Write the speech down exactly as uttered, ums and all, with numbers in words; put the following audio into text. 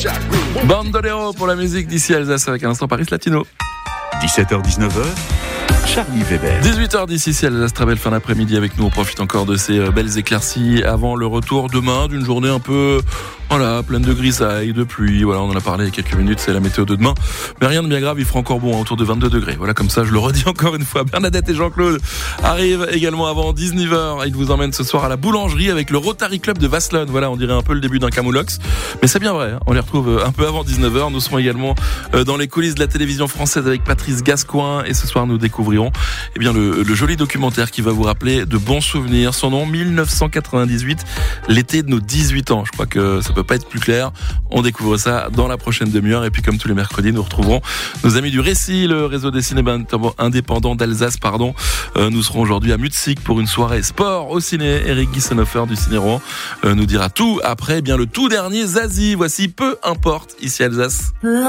Bandolero pour la musique d'ici Alsace avec un instant Paris Latino. dix-sept heures dix-neuf heures, Charlie Weber. dix-huit heures d'ici ici Alsace, très belle fin d'après-midi avec nous. On profite encore de ces belles éclaircies avant le retour demain d'une journée un peu, voilà, pleine de grisaille, de pluie. Voilà, on en a parlé il y a quelques minutes, c'est la météo de demain. Mais rien de bien grave, il fera encore bon, hein, autour de vingt-deux degrés. Voilà, comme ça, je le redis encore une fois. Bernadette et Jean-Claude arrivent également avant dix-neuf heures. Ils vous emmènent ce soir à la boulangerie avec le Rotary Club de Vasselonne. Voilà, on dirait un peu le début d'un camoulox. Mais c'est bien vrai, hein. On les retrouve un peu avant dix-neuf heures. Nous serons également dans les coulisses de la télévision française avec Patrice Gascoin. Et ce soir, nous découvrirons, eh bien, le, le joli documentaire qui va vous rappeler de bons souvenirs. Son nom, dix-neuf cent quatre-vingt-dix-huit, l'été de nos dix-huit ans. Je crois que ça peut pas être plus clair. On découvre ça dans la prochaine demi-heure. Et puis, comme tous les mercredis, nous retrouverons nos amis du Récit, le réseau des cinémas indépendants d'Alsace, pardon. Euh, nous serons aujourd'hui à Mutzig pour une soirée sport au ciné. Eric Gissenhofer du Ciné Rouen euh, nous dira tout après, eh bien, le tout dernier Zazie. Voici Peu importe, ici Alsace.